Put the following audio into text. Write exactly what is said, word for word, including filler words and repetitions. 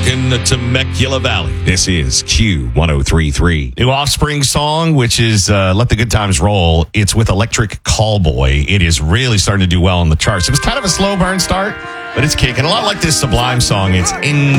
Rockin' the Temecula Valley. This is Q ten thirty-three. New Offspring song, which is uh, Let the Good Times Roll. It's with Electric Callboy. It is really starting to do well on the charts. It was kind of a slow burn start, but it's kicking. A lot like this Sublime song. It's in